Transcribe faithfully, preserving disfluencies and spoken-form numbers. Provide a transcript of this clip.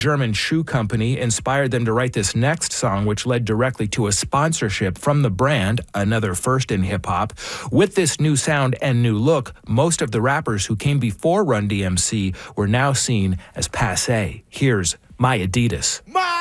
German shoe company inspired them to write this next song, which led directly to a sponsorship from the brand, another first in hip-hop. With this new sound and new look, most of the rappers who came before Run D M C were now seen as passé. Here's My Adidas. My